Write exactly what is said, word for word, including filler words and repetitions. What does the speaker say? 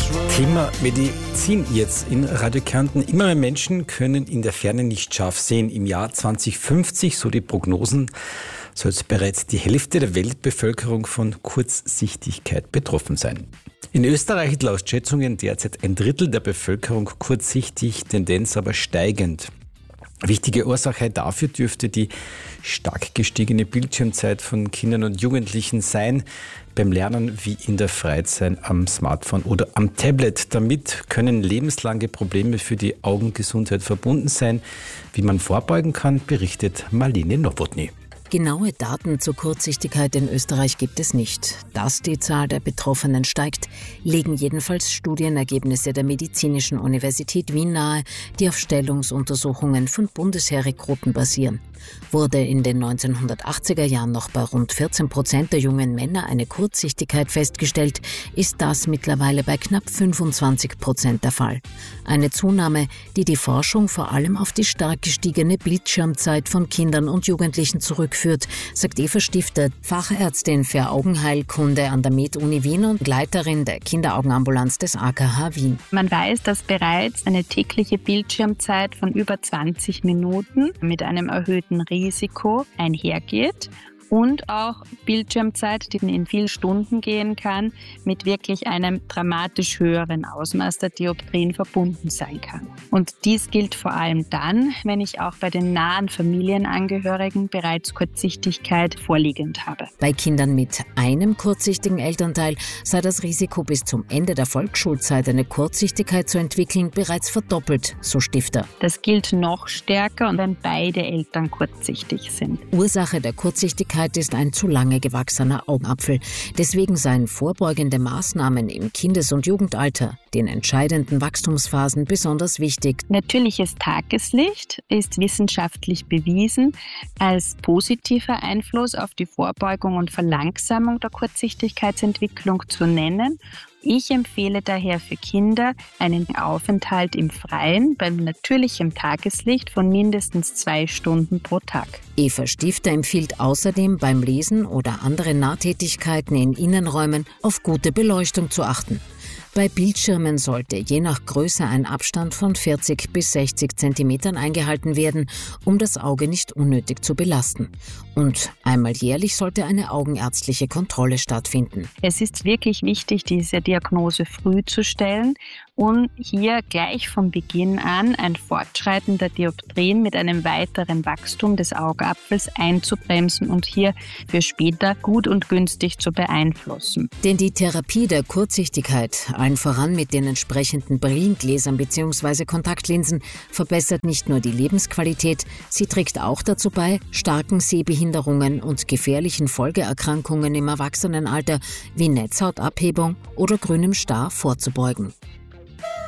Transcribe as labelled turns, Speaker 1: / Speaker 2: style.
Speaker 1: Thema Medizin jetzt in Radio Kärnten. Immer mehr Menschen können in der Ferne nicht scharf sehen. Im Jahr zwanzig fünfzig, so die Prognosen, soll es bereits die Hälfte der Weltbevölkerung von Kurzsichtigkeit betroffen sein. In Österreich ist laut Schätzungen derzeit ein Drittel der Bevölkerung kurzsichtig, Tendenz aber steigend. Wichtige Ursache dafür dürfte die stark gestiegene Bildschirmzeit von Kindern und Jugendlichen sein, beim Lernen wie in der Freizeit am Smartphone oder am Tablet. Damit können lebenslange Probleme für die Augengesundheit verbunden sein. Wie man vorbeugen kann, berichtet Marlene Nowotny.
Speaker 2: Genaue Daten zur Kurzsichtigkeit in Österreich gibt es nicht. Dass die Zahl der Betroffenen steigt, legen jedenfalls Studienergebnisse der Medizinischen Universität Wien nahe, die auf Stellungsuntersuchungen von Bundesheergruppen basieren. Wurde in den neunzehnhundertachtziger Jahren noch bei rund vierzehn Prozent der jungen Männer eine Kurzsichtigkeit festgestellt, ist das mittlerweile bei knapp fünfundzwanzig Prozent der Fall. Eine Zunahme, die die Forschung vor allem auf die stark gestiegene Bildschirmzeit von Kindern und Jugendlichen zurückführt, sagt Eva Stifter, Fachärztin für Augenheilkunde an der Med-Uni Wien und Leiterin der Kinderaugenambulanz des A K H Wien.
Speaker 3: Man weiß, dass bereits eine tägliche Bildschirmzeit von über zwanzig Minuten mit einem erhöhten Risiko einhergeht. Und auch Bildschirmzeit, die in vielen Stunden gehen kann, mit wirklich einem dramatisch höheren Ausmaß der Dioptrien verbunden sein kann. Und dies gilt vor allem dann, wenn ich auch bei den nahen Familienangehörigen bereits Kurzsichtigkeit vorliegend habe.
Speaker 2: Bei Kindern mit einem kurzsichtigen Elternteil sei das Risiko, bis zum Ende der Volksschulzeit eine Kurzsichtigkeit zu entwickeln, bereits verdoppelt, so Stifter.
Speaker 3: Das gilt noch stärker, wenn beide Eltern kurzsichtig sind.
Speaker 2: Ursache der Kurzsichtigkeit ist ein zu lange gewachsener Augapfel. Deswegen seien vorbeugende Maßnahmen im Kindes- und Jugendalter, den entscheidenden Wachstumsphasen, besonders wichtig.
Speaker 3: Natürliches Tageslicht ist wissenschaftlich bewiesen als positiver Einfluss auf die Vorbeugung und Verlangsamung der Kurzsichtigkeitsentwicklung zu nennen. Ich empfehle daher für Kinder einen Aufenthalt im Freien bei natürlichem Tageslicht von mindestens zwei Stunden pro Tag.
Speaker 2: Eva Stifter empfiehlt außerdem beim Lesen oder anderen Nahtätigkeiten in Innenräumen auf gute Beleuchtung zu achten. Bei Bildschirmen sollte je nach Größe ein Abstand von vierzig bis sechzig Zentimetern eingehalten werden, um das Auge nicht unnötig zu belasten. Und einmal jährlich sollte eine augenärztliche Kontrolle stattfinden.
Speaker 3: Es ist wirklich wichtig, diese Diagnose früh zu stellen und hier gleich von Beginn an ein Fortschreiten der Dioptrien mit einem weiteren Wachstum des Augapfels einzubremsen und hier für später gut und günstig zu beeinflussen.
Speaker 2: Denn die Therapie der Kurzsichtigkeit, allen voran mit den entsprechenden Brillengläsern bzw. Kontaktlinsen, verbessert nicht nur die Lebensqualität, sie trägt auch dazu bei, starken Sehbehinderungen und gefährlichen Folgeerkrankungen im Erwachsenenalter wie Netzhautabhebung oder grünem Star vorzubeugen.